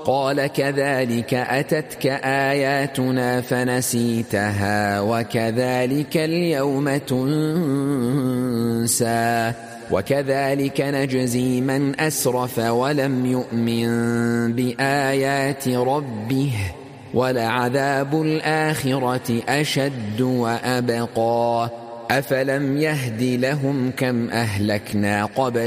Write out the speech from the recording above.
قال كذلك أتتك آياتنا فنسيتها وكذلك اليوم تنسى وكذلك نجزي من أسرف ولم يؤمن بآيات ربه ولعذاب الآخرة أشد وأبقى أفلم يهد لهم كم أهلكنا قبل